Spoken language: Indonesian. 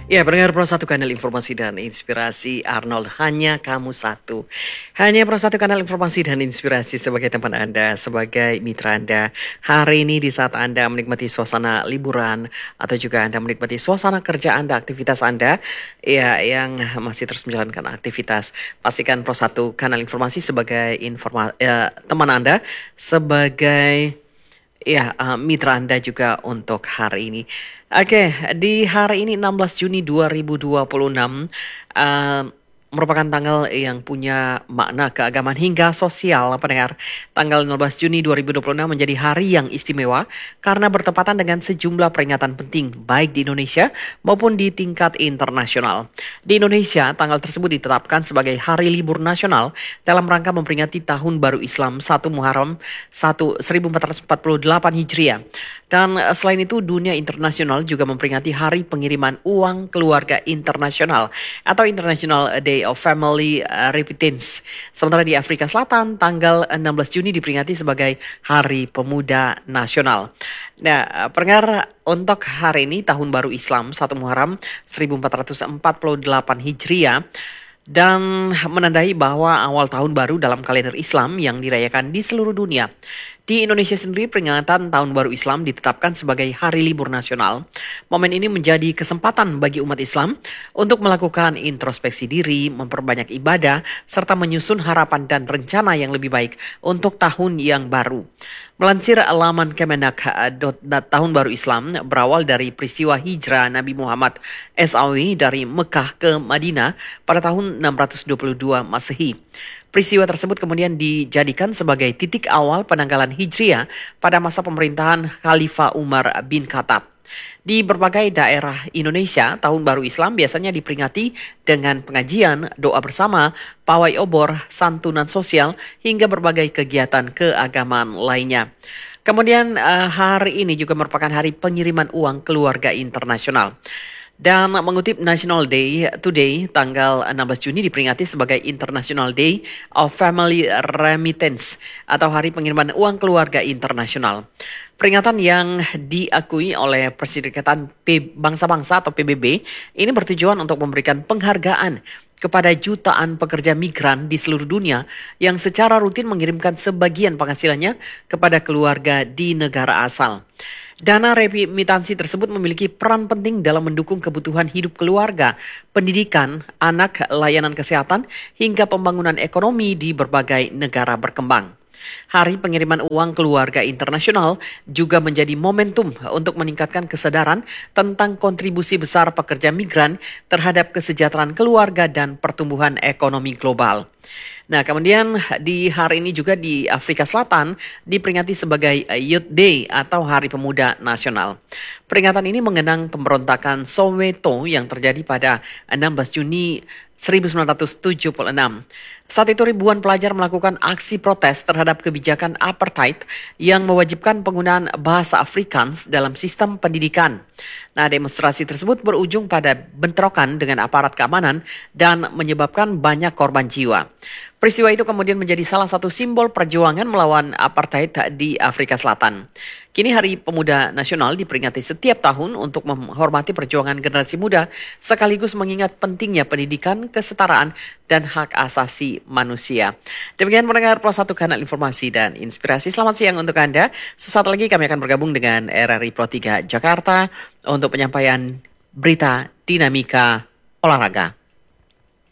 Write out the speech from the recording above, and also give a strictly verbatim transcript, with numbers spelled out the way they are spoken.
Ya, pendengar Pro satu Kanal Informasi dan Inspirasi Arnold, hanya kamu satu. Hanya Pro satu Kanal Informasi dan Inspirasi sebagai teman Anda, sebagai mitra Anda. Hari ini di saat Anda menikmati suasana liburan atau juga Anda menikmati suasana kerja Anda, aktivitas Anda, ya yang masih terus menjalankan aktivitas. Pastikan Pro satu Kanal Informasi sebagai informa ya, teman Anda, sebagai ya, uh, mitra Anda juga untuk hari ini. Oke, di hari ini enam belas Juni dua ribu dua puluh enam uh, merupakan tanggal yang punya makna keagamaan hingga sosial, pendengar. Tanggal enam belas Juni dua ribu dua puluh enam menjadi hari yang istimewa karena bertepatan dengan sejumlah peringatan penting baik di Indonesia maupun di tingkat internasional. Di Indonesia, tanggal tersebut ditetapkan sebagai hari libur nasional dalam rangka memperingati Tahun Baru Islam satu Muharram seribu empat ratus empat puluh delapan Hijriah. Dan selain itu, dunia internasional juga memperingati Hari Pengiriman Uang Keluarga Internasional atau International Day of Family Remittance. Sementara di Afrika Selatan, tanggal enam belas Juni diperingati sebagai Hari Pemuda Nasional. Nah, pendengar, untuk hari ini Tahun Baru Islam satu Muharram seribu empat ratus empat puluh delapan Hijriah, dan menandai bahwa awal tahun baru dalam kalender Islam yang dirayakan di seluruh dunia. Di Indonesia sendiri, peringatan Tahun Baru Islam ditetapkan sebagai hari libur nasional. Momen ini menjadi kesempatan bagi umat Islam untuk melakukan introspeksi diri, memperbanyak ibadah, serta menyusun harapan dan rencana yang lebih baik untuk tahun yang baru. Melansir laman Kemenak, Tahun Baru Islam berawal dari peristiwa hijrah Nabi Muhammad S A W dari Mekah ke Madinah pada tahun enam ratus dua puluh dua Masehi. Peristiwa tersebut kemudian dijadikan sebagai titik awal penanggalan hijriah pada masa pemerintahan Khalifah Umar bin Khattab. Di berbagai daerah Indonesia, Tahun Baru Islam biasanya diperingati dengan pengajian, doa bersama, pawai obor, santunan sosial, hingga berbagai kegiatan keagamaan lainnya. Kemudian hari ini juga merupakan hari pengiriman uang keluarga internasional. Dan mengutip National Day Today, tanggal enam belas Juni diperingati sebagai International Day of Family Remittance atau Hari Pengiriman Uang Keluarga Internasional. Peringatan yang diakui oleh Perserikatan Bangsa-Bangsa atau P B B ini bertujuan untuk memberikan penghargaan kepada jutaan pekerja migran di seluruh dunia yang secara rutin mengirimkan sebagian penghasilannya kepada keluarga di negara asal. Dana remitansi tersebut memiliki peran penting dalam mendukung kebutuhan hidup keluarga, pendidikan, anak, layanan kesehatan, hingga pembangunan ekonomi di berbagai negara berkembang. Hari Pengiriman Uang Keluarga Internasional juga menjadi momentum untuk meningkatkan kesadaran tentang kontribusi besar pekerja migran terhadap kesejahteraan keluarga dan pertumbuhan ekonomi global. Nah, kemudian di hari ini juga di Afrika Selatan diperingati sebagai Youth Day atau Hari Pemuda Nasional. Peringatan ini mengenang pemberontakan Soweto yang terjadi pada enam belas Juni seribu sembilan ratus tujuh puluh enam. Saat itu ribuan pelajar melakukan aksi protes terhadap kebijakan apartheid yang mewajibkan penggunaan bahasa Afrikaans dalam sistem pendidikan. Nah, demonstrasi tersebut berujung pada bentrokan dengan aparat keamanan dan menyebabkan banyak korban jiwa. Peristiwa itu kemudian menjadi salah satu simbol perjuangan melawan apartheid di Afrika Selatan. Kini Hari Pemuda Nasional diperingati setiap tahun untuk menghormati perjuangan generasi muda sekaligus mengingat pentingnya pendidikan, kesetaraan, dan hak asasi manusia. Demikian pendengar Pro satu Kanal Informasi dan Inspirasi. Selamat siang untuk Anda. Sesaat lagi kami akan bergabung dengan R R I Pro tiga Jakarta untuk penyampaian berita dinamika olahraga.